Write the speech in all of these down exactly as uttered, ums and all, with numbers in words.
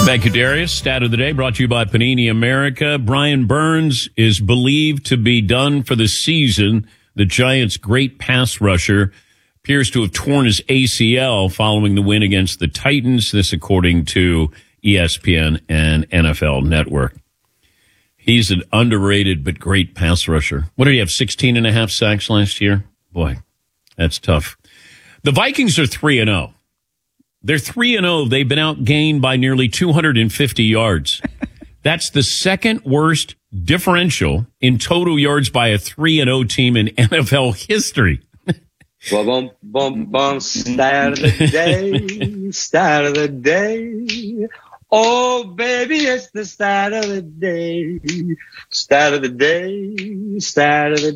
Thank you, Darius. Stat of the day brought to you by Panini America. Brian Burns is believed to be done for the season. The Giants' great pass rusher appears to have torn his A C L following the win against the Titans. This according to E S P N and N F L Network. He's an underrated but great pass rusher. What did he have, sixteen and a half sacks last year? Boy, that's tough. The Vikings are three and oh. They're three and oh. They've been outgained by nearly two hundred fifty yards. That's the second worst differential in total yards by a three and oh team in N F L history. Bum, bum, bum, stat of the day, stat of the day. Oh, baby, it's the stat of the day. Stat of the day, stat of the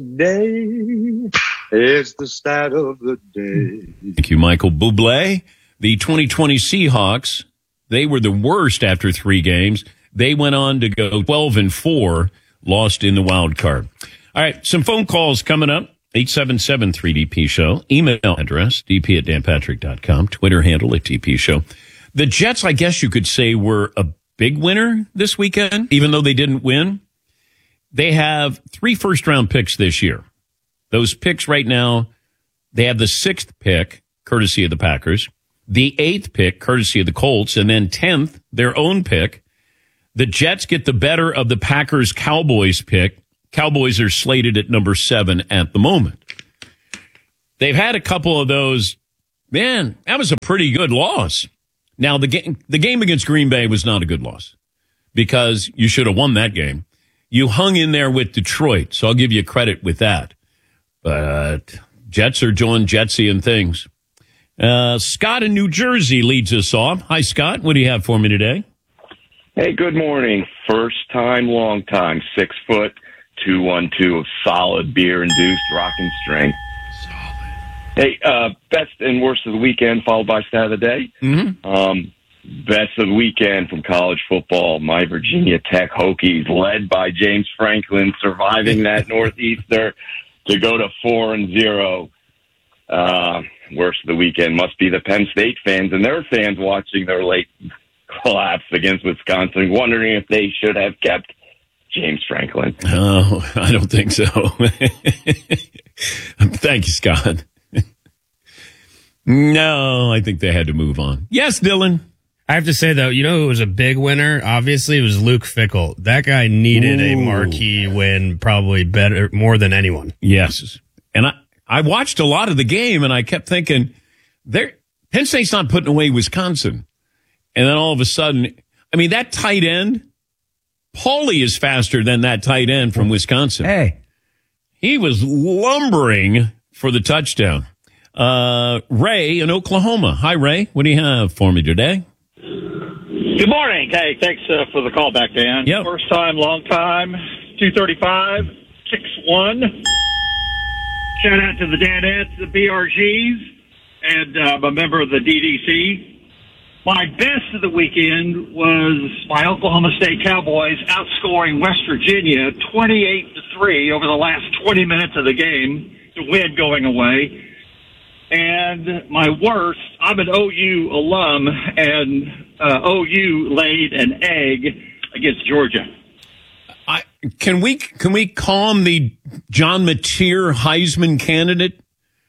day. It's the stat of the day. Thank you, Michael Bublé. The twenty twenty Seahawks, they were the worst after three games. They went on to go twelve and four, lost in the wild card. All right, some phone calls coming up. eight seven seven three D P show. Email address, d p at dan patrick dot com. Twitter handle at D P show. The Jets, I guess you could say, were a big winner this weekend, even though they didn't win. They have three first-round picks this year. Those picks right now, they have the sixth pick, courtesy of the Packers, the eighth pick, courtesy of the Colts, and then tenth, their own pick. The Jets get the better of the Packers-Cowboys pick. Cowboys are slated at number seven at the moment. They've had a couple of those. Man, that was a pretty good loss. Now, the game, the game against Green Bay was not a good loss because you should have won that game. You hung in there with Detroit, so I'll give you credit with that. But Jets are doing Jetsian things. Uh, Scott in New Jersey leads us off. Hi, Scott. What do you have for me today? Hey, good morning. First time, long time. Six foot, two one two of solid beer-induced rocking strength. Solid. Hey, uh, best and worst of the weekend, followed by stat of the day. Mm-hmm. Um, best of the weekend from college football. My Virginia Tech Hokies, led by James Franklin, surviving that Northeaster to go to four and zero. Uh, worst of the weekend must be the Penn State fans and their fans watching their late collapse against Wisconsin, wondering if they should have kept James Franklin. Oh, I don't think so. Thank you, Scott. No, I think they had to move on. Yes, Dylan. I have to say, though, you know who was a big winner? Obviously, it was Luke Fickell. That guy needed Ooh. a marquee win probably better, more than anyone. Yes. And I, I watched a lot of the game, and I kept thinking, Penn State's not putting away Wisconsin. And then all of a sudden, I mean, that tight end, Paulie is faster than that tight end from Wisconsin. Hey. He was lumbering for the touchdown. Uh, Ray in Oklahoma. Hi, Ray. What do you have for me today? Good morning. Hey, thanks uh, for the call back, Dan. Yep. First time, long time, two thirty-five, six one. Shout out to the Danettes, the B R Gs, and uh, I'm a member of the D D C. My best of the weekend was my Oklahoma State Cowboys outscoring West Virginia twenty-eight to three over the last twenty minutes of the game, the win going away. And my worst, I'm an O U alum, and uh, O U laid an egg against Georgia. I, can we can we calm the John Mateer Heisman candidate?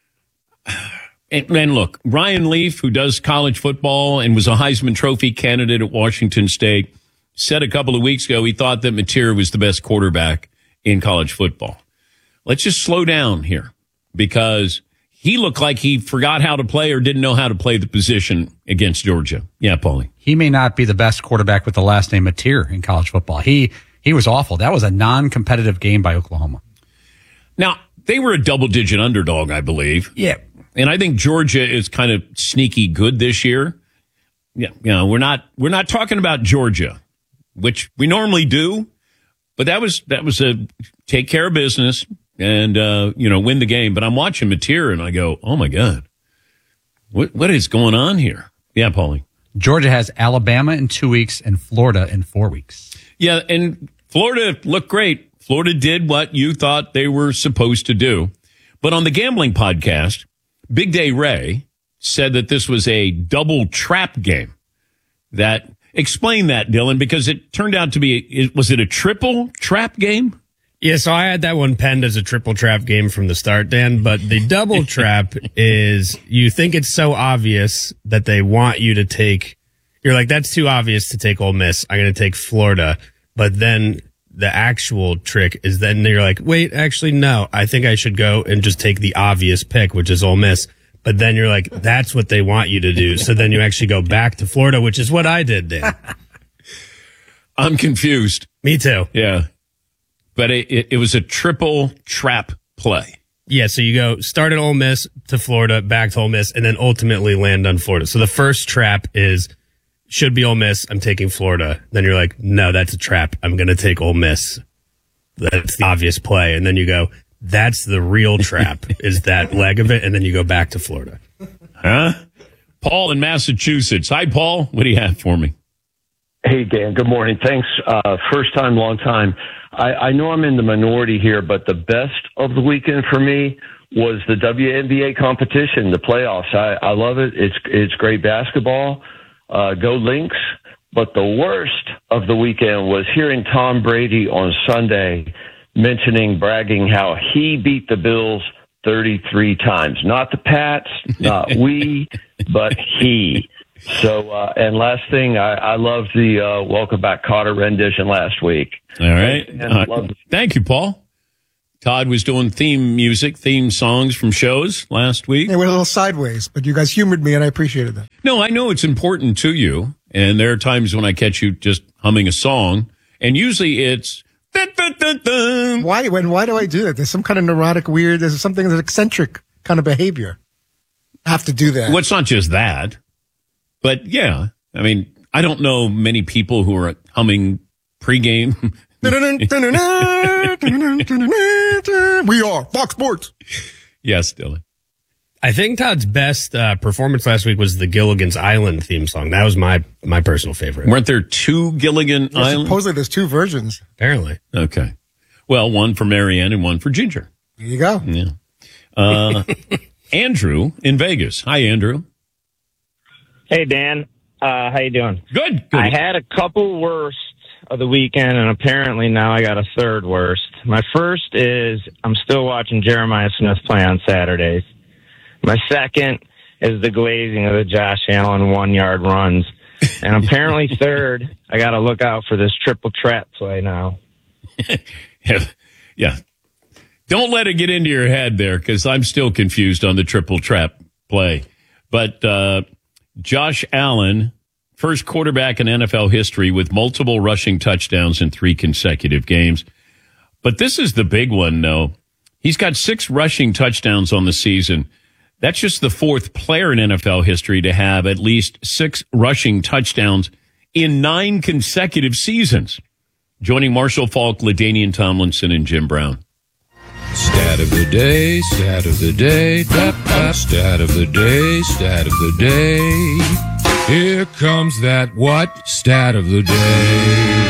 And, and look, Ryan Leaf, who does college football and was a Heisman Trophy candidate at Washington State, said a couple of weeks ago he thought that Mateer was the best quarterback in college football. Let's just slow down here because he looked like he forgot how to play or didn't know how to play the position against Georgia. Yeah, Paulie. He may not be the best quarterback with the last name Mateer in college football. He he was awful. That was a non-competitive game by Oklahoma. Now, they were a double-digit underdog, I believe. Yeah. And I think Georgia is kind of sneaky good this year. Yeah, you know, we're not we're not talking about Georgia, which we normally do, but that was that was a take care of business and uh, you know, win the game. But I'm watching Mateer and I go, oh my God, what what is going on here? Yeah, Paulie. Georgia has Alabama in two weeks and Florida in four weeks. Yeah, and Florida looked great. Florida did what you thought they were supposed to do. But on the gambling podcast, Big Day Ray said that this was a double trap game. That Explain that, Dylan, because it turned out to be, was it a triple trap game? Yeah, so I had that one penned as a triple trap game from the start, Dan, but the double trap is you think it's so obvious that they want you to take, you're like, that's too obvious to take Ole Miss. I'm going to take Florida. But then the actual trick is then you're like, wait, actually, no, I think I should go and just take the obvious pick, which is Ole Miss. But then you're like, that's what they want you to do. So then you actually go back to Florida, which is what I did, Dan. I'm confused. Me too. Yeah. But it, it, it was a triple trap play. Yeah, so you go start at Ole Miss to Florida, back to Ole Miss, and then ultimately land on Florida. So the first trap is, should be Ole Miss, I'm taking Florida. Then you're like, no, that's a trap. I'm going to take Ole Miss. That's the obvious play. And then you go, that's the real trap, is that leg of it, and then you go back to Florida. Huh? Paul in Massachusetts. Hi, Paul. What do you have for me? Hey, Dan. Good morning. Thanks. Uh, first time, long time. I, I know I'm in the minority here, but the best of the weekend for me was the W N B A competition, the playoffs. I, I love it. It's it's great basketball. Uh, go Lynx. But the worst of the weekend was hearing Tom Brady on Sunday mentioning, bragging how he beat the Bills thirty-three times. Not the Pats, not we, but he. So, uh, and last thing, I, I loved the uh, Welcome Back Kotter rendition last week. All right. And Uh, loved- thank you, Paul. Todd was doing theme music, theme songs from shows last week. They went a little sideways, but you guys humored me, and I appreciated that. No, I know it's important to you. And there are times when I catch you just humming a song, and usually it's... Dun, dun, dun, dun. Why? When? Why do I do that? There's some kind of neurotic, weird. There's something that's eccentric kind of behavior. I have to do that. Well, it's not just that. But, yeah, I mean, I don't know many people who are humming pregame. We are Fox Sports. Yes, Dylan. I think Todd's best uh, performance last week was the Gilligan's Island theme song. That was my my personal favorite. Weren't there two Gilligan Yeah, Islands? supposedly there's two versions. Apparently. Okay. Well, one for Marianne and one for Ginger. There you go. Yeah. Uh, Andrew in Vegas. Hi, Andrew. Hey, Dan. Uh, how you doing? Good. Good. I had a couple worst of the weekend, and apparently now I got a third worst. My first is I'm still watching Jeremiah Smith play on Saturdays. My second is the glazing of the Josh Allen one-yard runs. And apparently third, I got to look out for this triple trap play now. yeah. yeah. Don't let it get into your head there, because I'm still confused on the triple trap play. But uh, Josh Allen, first quarterback in N F L history with multiple rushing touchdowns in three consecutive games. But this is the big one, though. He's got six rushing touchdowns on the season. That's just the fourth player in N F L history to have at least six rushing touchdowns in nine consecutive seasons. Joining Marshall Faulk, LaDainian Tomlinson, and Jim Brown. Stat of the day, stat of the day, dap, dap, stat of the day, stat of the day. Here comes that what? Stat of the day.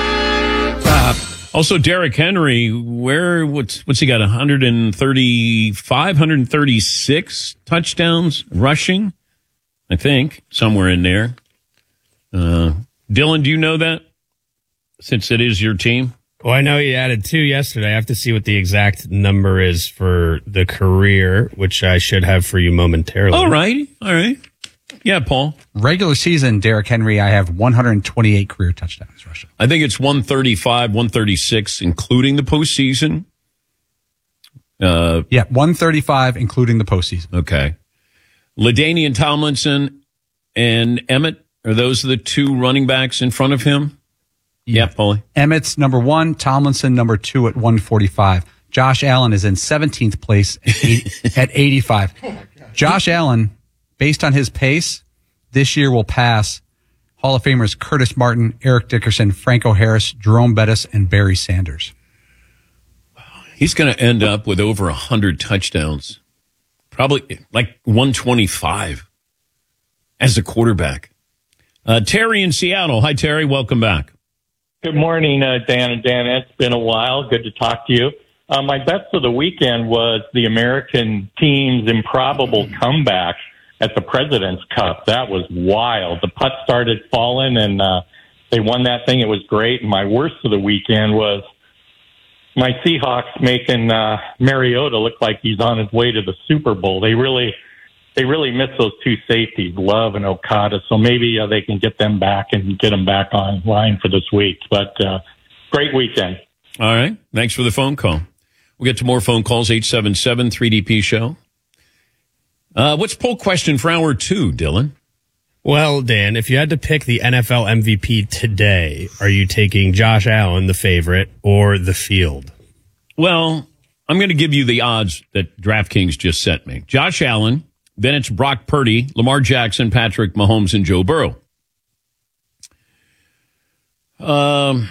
Uh, also, Derrick Henry, where what's what's he got? one thirty-five, one thirty-six touchdowns rushing, I think, somewhere in there. Uh, Dylan, do you know that? Since it is your team. Well, I know he added two yesterday. I have to see what the exact number is for the career, which I should have for you momentarily. All right. All right. Yeah, Paul. Regular season, Derrick Henry, I have one hundred twenty-eight career touchdowns rushing. I think it's one thirty-five, one thirty-six, including the postseason. Uh, yeah, one thirty-five, including the postseason. Okay. LaDainian Tomlinson and Emmett, are those the two running backs in front of him? Yeah, Paulie. Emmett's number one, Tomlinson number two at one forty-five. Josh Allen is in seventeenth place at, eighty, at eighty-five. Oh Josh Allen, based on his pace, this year will pass Hall of Famers Curtis Martin, Eric Dickerson, Franco Harris, Jerome Bettis, and Barry Sanders. He's going to end up with over one hundred touchdowns. Probably like one twenty-five as a quarterback. Uh, Terry in Seattle. Hi, Terry. Welcome back. Good morning, uh, Dan and Dan. It's been a while. Good to talk to you. Uh, my best of the weekend was the American team's improbable comeback at the President's Cup. That was wild. The putt started falling, and uh, they won that thing. It was great. And my worst of the weekend was my Seahawks making uh, Mariota look like he's on his way to the Super Bowl. They really, they really missed those two safeties, Love and Okada. So maybe uh, they can get them back and get them back online for this week. But uh, great weekend. All right. Thanks for the phone call. We'll get to more phone calls, eight seven seven three D P show. Uh, what's poll question for hour two, Dylan? Well, Dan, if you had to pick the N F L M V P today, are you taking Josh Allen, the favorite, or the field? Well, I'm going to give you the odds that DraftKings just sent me. Josh Allen, then it's Brock Purdy, Lamar Jackson, Patrick Mahomes, and Joe Burrow. Um,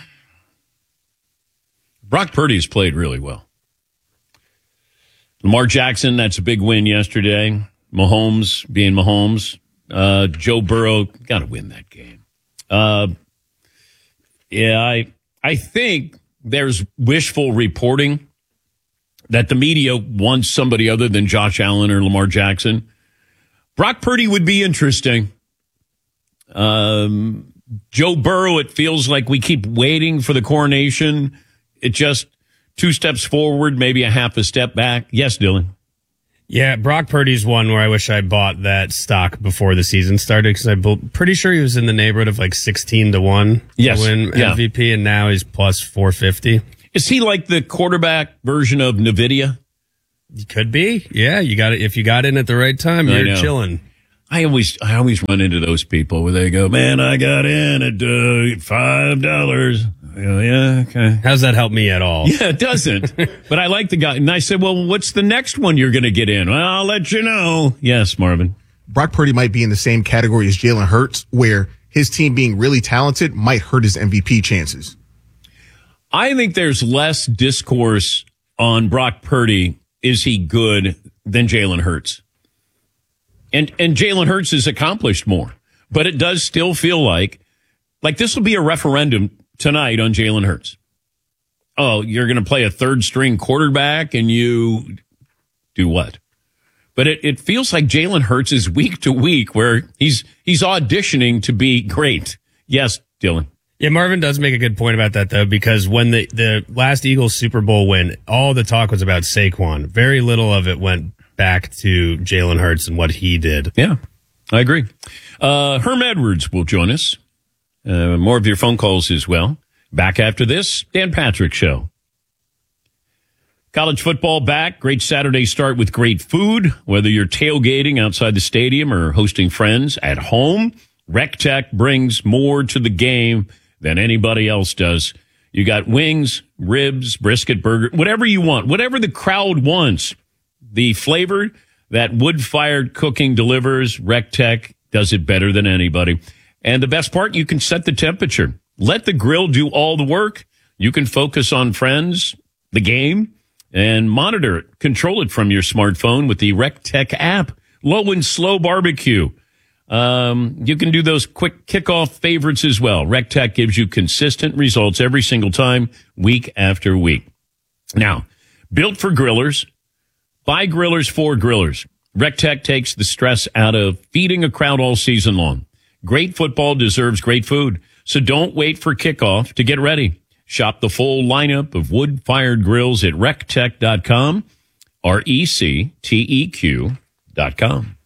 Brock Purdy's played really well. Lamar Jackson, that's a big win yesterday. Mahomes being Mahomes. Uh, Joe Burrow, got to win that game. Uh, yeah, I I think there's wishful reporting that the media wants somebody other than Josh Allen or Lamar Jackson. Brock Purdy would be interesting. Um, Joe Burrow, it feels like we keep waiting for the coronation. It just two steps forward, maybe a half a step back. Yes, Dylan. Yeah, Brock Purdy's one where I wish I bought that stock before the season started because I'm pretty sure he was in the neighborhood of like sixteen to one yes. to win yeah. M V P, and now he's plus four fifty. Is he like the quarterback version of Nvidia? He could be. Yeah, you got it. If you got in at the right time, I you're know. chilling. I always, I always run into those people where they go, "Man, I got in at uh, five dollars." Yeah, okay. How's that help me at all? Yeah, it doesn't. But I like the guy. And I said, well, what's the next one you're going to get in? Well, I'll let you know. Yes, Marvin. Brock Purdy might be in the same category as Jalen Hurts, where his team being really talented might hurt his M V P chances. I think there's less discourse on Brock Purdy. Is he good than Jalen Hurts? And, and Jalen Hurts has accomplished more, but it does still feel like, like this will be a referendum tonight on Jalen Hurts. Oh, you're going to play a third string quarterback and you do what? But it, it feels like Jalen Hurts is week to week where he's he's auditioning to be great. Yes, Dylan. Yeah, Marvin does make a good point about that, though, because when the, the last Eagles Super Bowl win, all the talk was about Saquon. Very little of it went back to Jalen Hurts and what he did. Yeah, I agree. Uh, Herm Edwards will join us. Uh, more of your phone calls as well. Back after this, Dan Patrick Show. College football back. Great Saturday start with great food. Whether you're tailgating outside the stadium or hosting friends at home, RecTech brings more to the game than anybody else does. You got wings, ribs, brisket, burger, whatever you want, whatever the crowd wants. The flavor that wood-fired cooking delivers, RecTech does it better than anybody. And the best part, you can set the temperature. Let the grill do all the work. You can focus on friends, the game, and monitor it. Control it from your smartphone with the RecTech app. Low and slow barbecue. Um, you can do those quick kickoff favorites as well. RecTech gives you consistent results every single time, week after week. Now, built for grillers, by grillers for grillers. RecTech takes the stress out of feeding a crowd all season long. Great football deserves great food, so don't wait for kickoff to get ready. Shop the full lineup of wood-fired grills at rectech dot com, R E C T E Q dot com.